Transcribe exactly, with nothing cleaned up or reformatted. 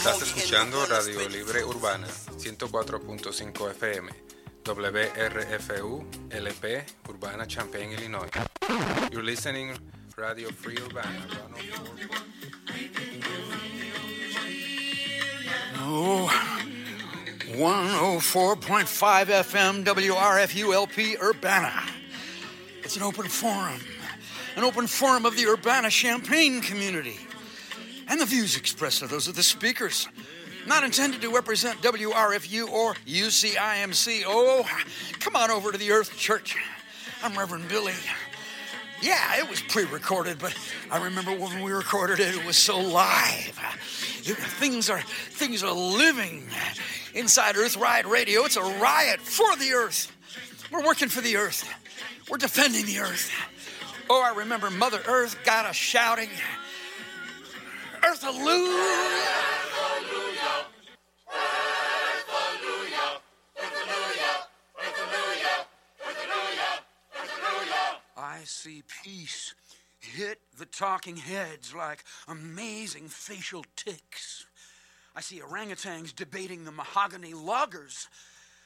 Estás escuchando Radio Libre Urbana, ciento cuatro punto cinco F M, W R F U, L P, Urbana, Champaign, Illinois. You're listening Radio Free Urbana. Oh, one oh four point five F M, W R F U L P, Urbana. It's an open forum, an open forum of the Urbana Champaign community. And the views expressed are those of the speakers, not intended to represent W R F U or U C I M C. Oh, come on over to the Earth Church. I'm Reverend Billy. Yeah, it was pre-recorded, but I remember when we recorded it, it was so live. It, things are things are living inside Earth Riot Radio. It's a riot for the Earth. We're working for the Earth. We're defending the Earth. Oh, I remember Mother Earth got us shouting, Earth hallelujah! I see peace hit the talking heads like amazing facial tics. I see orangutans debating the mahogany loggers